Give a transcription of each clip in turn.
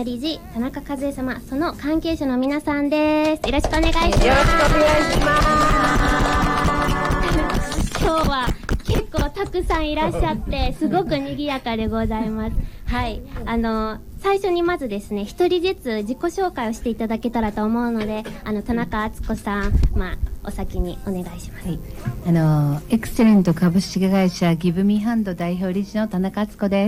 の理事田中和恵様、その関係者の皆さんです。よろしくお願いします。 よろしくお願いします。 今日は結構たくさんいらっしゃってすごく賑やかでございます。はい、最初にまずですね、一人ずつ自己紹介をしていただけたらと思うので、田中敦子さん、お先にお願いします。 はい、エクセレント株式会社ギブミーハンド代表理事の田中敦子です。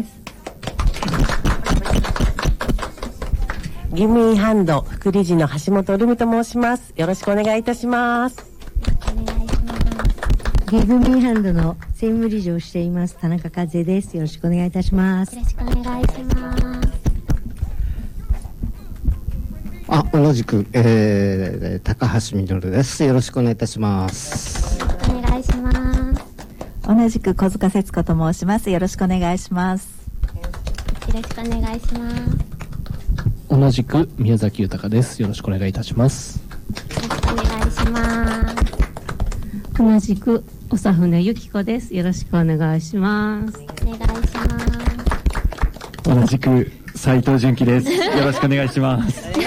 ギブミーハンド副理事の橋本ルミと申します。よろしくお願いいたします。 お願いします。 ギブミーハンドの専務理事をしています田中和恵です。よろしくお願いいたします。 よろしくお願いします。 同じく、高橋実です。よろしくお願いいたします。 お願いします。 同じく小塚節子と申します。よろしくお願いします。 よろしくお願いします。 同じく宮崎豊です。よろしくお願いいたします。 よろしくお願いします。 同じく長船由紀子です。よろしくお願いします。 お願いします。 同じく斉藤純喜です。よろしくお願いします。 お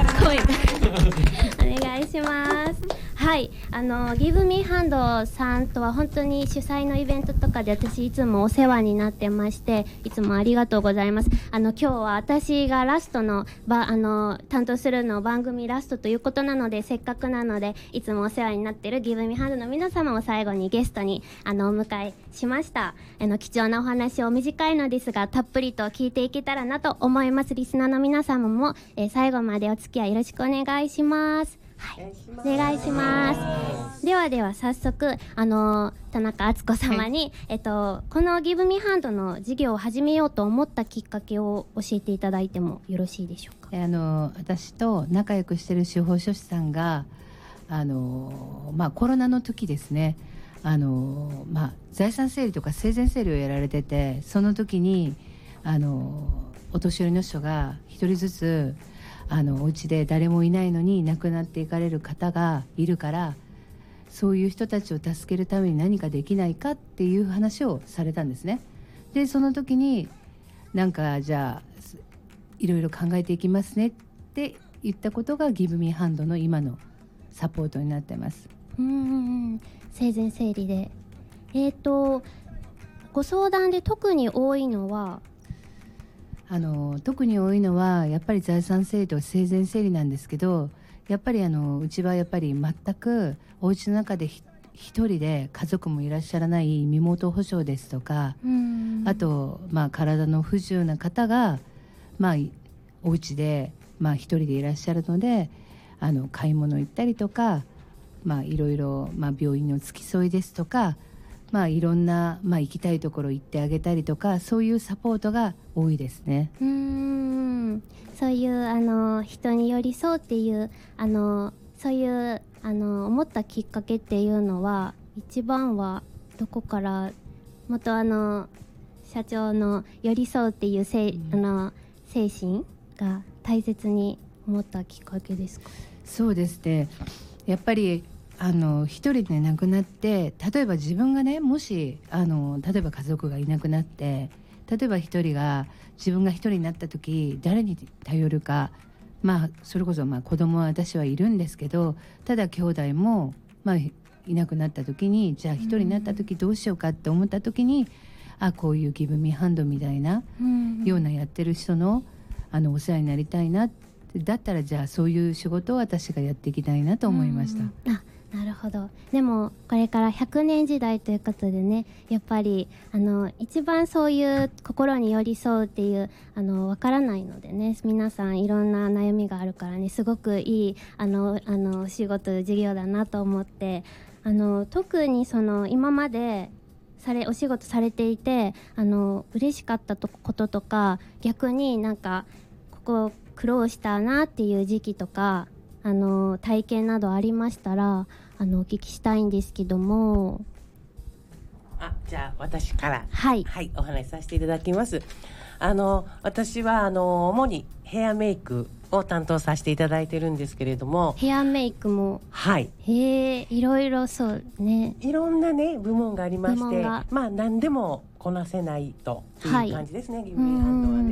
願いします。はい、ギブミーハンドさんとは本当に主催のイベントとかで私いつもお世話になってまして、いつもありがとうございます。今日は私がラストの担当するの番組ラストということなので、せっかくなのでいつもお世話になっているギブミーハンドの皆様を最後にゲストにお迎えしました。貴重なお話を短いのですがたっぷりと聞いていけたらなと思います。リスナーの皆様も、最後までお付き合いよろしくお願いします。はい、お願いします。では早速田中敦子様に、このギブミーハンドの事業を始めようと思ったきっかけを教えていただいてもよろしいでしょうか。 私と仲良くしている司法書士さんがコロナの時ですね、財産整理とか生前整理をやられてて、その時にお年寄りの人が一人ずつお家で誰もいないのに亡くなっていかれる方がいるから、そういう人たちを助けるために何かできないかっていう話をされたんですね。でその時にじゃあいろいろ考えていきますねって言ったことがギブミーハンドの今のサポートになってます。 生前整理でご相談で特に多いのはやっぱり財産整理と生前整理なんですけど、やっぱりうちはやっぱり全くお家の中で一人で家族もいらっしゃらない身元保証ですとか、あと体の不自由な方がお家で一人でいらっしゃるので買い物行ったりとか、いろいろ病院の付き添いですとか、いろんな、行きたいところ行ってあげたりとか、そういうサポートが多いですね。 そういう人に寄り添うっていうそういう思ったきっかけっていうのは一番はどこから、元社長の寄り添うっていう精神が大切に思ったきっかけですか？ そうですね、やっぱり一人で亡くなって、例えば自分がね、もし例えば家族がいなくなって、例えば自分が一人になった時誰に頼るか、それこそ子供は私はいるんですけど、ただ兄弟もいなくなった時に、じゃあ一人になった時どうしようかって思った時に、こういうギブミーハンドみたいなようなやってる人のお世話になりたいな、だったらじゃあそういう仕事を私がやっていきたいなと思いました。 なるほど。でもこれから100年時代ということでね、やっぱり一番そういう心に寄り添うっていうわからないのでね、皆さんいろんな悩みがあるからね、すごくいいお仕事事業だなと思って、特に今までお仕事されていて嬉しかったこととか、逆にここ苦労したなっていう時期とか体験などありましたらお聞きしたいんですけども。 じゃあ私から、お話しさせていただきます。私は主にヘアメイクを担当させていただいてるんですけれども。 ヘアメイクもいろいろそうね、 いろんなね部門がありまして、何でもこなせないという感じですね、ギブミーハンドは